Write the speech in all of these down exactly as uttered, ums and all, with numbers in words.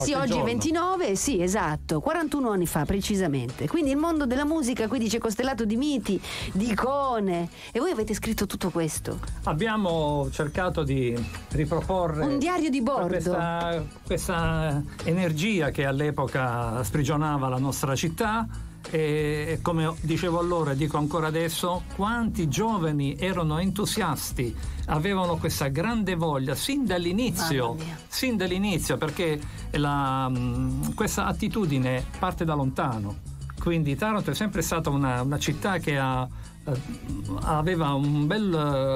Sì, oggi è ventinove, sì, esatto, quarantuno anni fa precisamente. Quindi il mondo della musica qui dice costellato di miti, di icone. E voi avete scritto tutto questo? Abbiamo cercato di riproporre un diario di bordo. Questa, questa energia che all'epoca sprigionava la nostra città. E come dicevo allora, dico ancora adesso, quanti giovani erano entusiasti, avevano questa grande voglia sin dall'inizio, sin dall'inizio perché la, questa attitudine parte da lontano. Quindi Taranto è sempre stata una, una città che ha aveva un bel,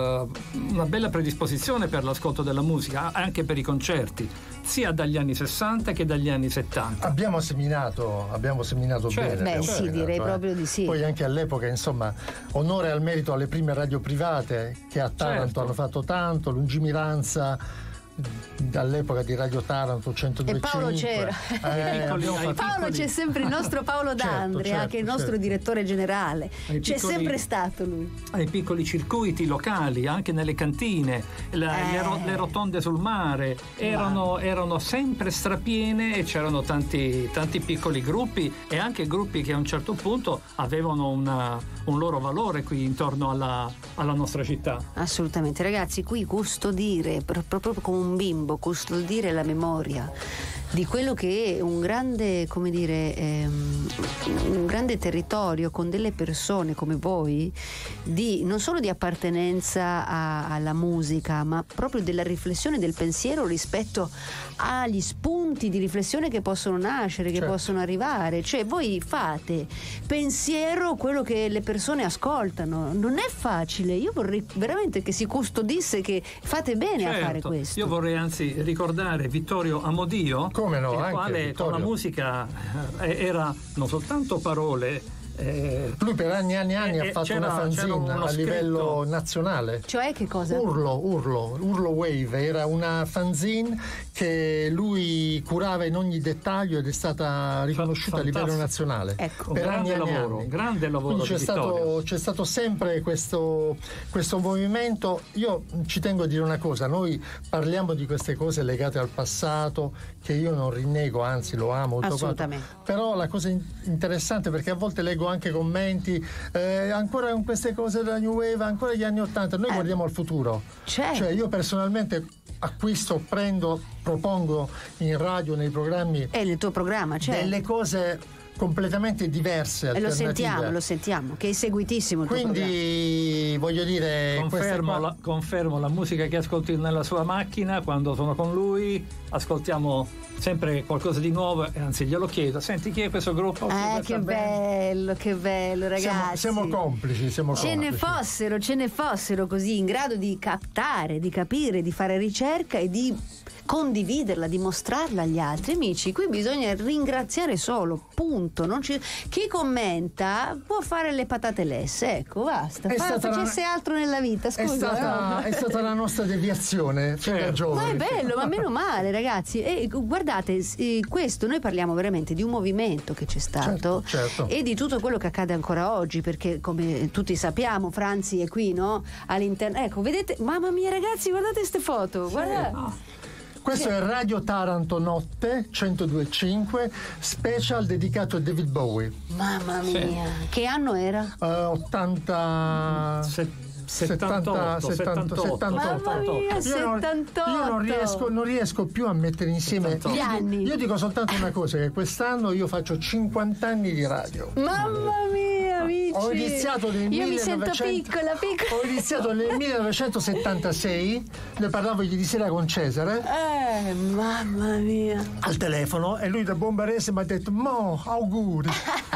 una bella predisposizione per l'ascolto della musica, anche per i concerti, sia dagli anni sessanta che dagli anni settanta. Abbiamo seminato, abbiamo seminato certo, bene. Beh, sì, seminato, direi eh. proprio di sì. Poi anche all'epoca, insomma, onore al merito alle prime radio private che a Taranto certo. hanno fatto tanto, lungimiranza. Dall'epoca di Radio Taranto centodue e Paolo cinque. c'era eh, piccoli, Paolo piccoli... c'è sempre il nostro Paolo D'Andrea certo, certo, che è il nostro certo. direttore generale ai c'è piccoli, sempre stato lui ai piccoli circuiti locali, anche nelle cantine, la, eh. le, ro, le rotonde sul mare erano, erano sempre strapiene e c'erano tanti, tanti piccoli gruppi e anche gruppi che a un certo punto avevano una, un loro valore qui intorno alla, alla nostra città. Assolutamente, ragazzi, qui custodire proprio come un bimbo, custodire la memoria di quello che è un grande, come dire, ehm, un grande territorio con delle persone come voi, di, non solo di appartenenza a, alla musica, ma proprio della riflessione del pensiero rispetto agli spunti di riflessione che possono nascere, che certo. possono arrivare. Cioè voi fate pensiero quello che le persone ascoltano. Non è facile. Io vorrei veramente che si custodisse, che fate bene certo. a fare questo. Io vorrei anzi ricordare Vittorio Amodio, come no, il anche quale Vittorio. Con la musica era non soltanto parole. Eh, lui per anni e anni e anni eh, ha fatto una fanzine a livello nazionale. Cioè che cosa? Urlo, Urlo, Urlo Wave, era una fanzine che lui curava in ogni dettaglio ed è stata riconosciuta Fantastico. a livello nazionale. Ecco. Per grande anni e lavoro, anni. grande lavoro. Quindi c'è stato, c'è stato sempre questo, questo movimento. Io ci tengo a dire una cosa, noi parliamo di queste cose legate al passato, che io non rinnego, anzi lo amo. Assolutamente. Però la cosa interessante, perché a volte leggo anche commenti eh, ancora con queste cose della New Wave, ancora gli anni ottanta, noi eh. guardiamo al futuro. Certo. Cioè io personalmente acquisto, prendo, propongo in radio, nei programmi e nel tuo programma certo. delle cose completamente diverse, e lo sentiamo, lo sentiamo, che è seguitissimo il quindi tuo voglio dire, confermo la, confermo la musica che ascolti nella sua macchina quando sono con lui, ascoltiamo sempre qualcosa di nuovo e anzi glielo chiedo, senti chi è questo gruppo? Eh, che bello, bene? Che bello ragazzi, siamo, siamo complici siamo ce complici. ne fossero ce ne fossero così in grado di captare, di capire, di fare ricerca e di condividerla, dimostrarla agli altri. Amici, qui bisogna ringraziare solo, punto. Non ci... chi commenta può fare le patate lesse, ecco, basta. Fa, facesse la... altro nella vita, scusa. È stata, no? è stata la nostra deviazione, certo. Ma è bello, ma meno male ragazzi. E guardate, questo, noi parliamo veramente di un movimento che c'è stato, certo, certo. e di tutto quello che accade ancora oggi, perché come tutti sappiamo Franzi è qui, no? All'interno, ecco, vedete, mamma mia ragazzi, guardate queste foto, guardate. Sì. Questo è Radio Taranto Notte centodue e cinque, special dedicato a David Bowie. Mamma mia, sì. Che anno era? Uh, ottanta settantotto, settantotto, settantotto. Mamma mia, io non, settantotto. Io non riesco, non riesco più a mettere insieme gli anni. Io dico soltanto una cosa, che quest'anno io faccio cinquanta anni di radio. Mamma mia, amici. Ho iniziato nel io millenovecento mi sento piccola, piccola. Ho iniziato nel millenovecentosettantasei, ne parlavo ieri sera con Cesare. Eh, mamma mia. Al telefono, e lui da Bombarese mi ha detto: "Mo, auguri".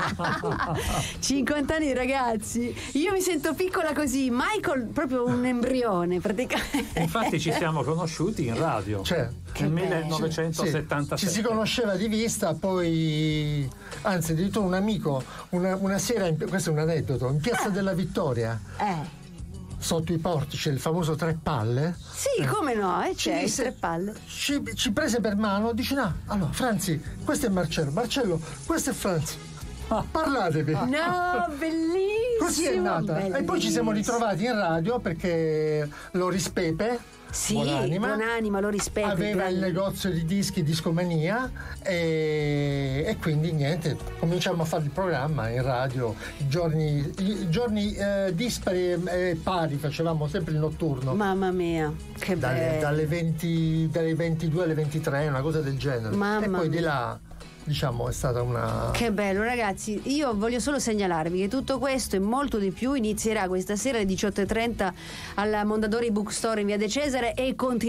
cinquanta anni ragazzi. Io mi sento piccola così. Michael proprio un embrione praticamente. Infatti ci siamo conosciuti in radio. Cioè, nel millenovecentosettantasei. Sì, ci si conosceva di vista, poi anzi addirittura un amico una, una sera, in, questo è un aneddoto, in Piazza eh. della Vittoria, eh. sotto i portici, il famoso Tre Palle. Sì, come no, eh, c'è disse, il Tre Palle. Ci, ci prese per mano, dice: "No, allora Franzi, questo è Marcello, Marcello, questo è Franzi". Parlatevi. No, bellissimo. Così è nata. Bellissimo. E poi ci siamo ritrovati in radio perché Loris Pepe, Sì, buonanima, buonanima, lo rispetto. aveva il negozio di dischi Discomania e, e quindi niente, cominciamo a fare il programma in radio, i giorni, i giorni eh, dispari e pari, facevamo sempre il notturno. Mamma mia, che dalle, bello. dalle, venti, dalle ventidue alle ventitré, una cosa del genere. Mamma e poi mia. di là, diciamo, è stata una... Che bello, ragazzi. Io voglio solo segnalarvi che tutto questo e molto di più inizierà questa sera alle diciotto e trenta alla Mondadori Bookstore in via De Cesare e continuerà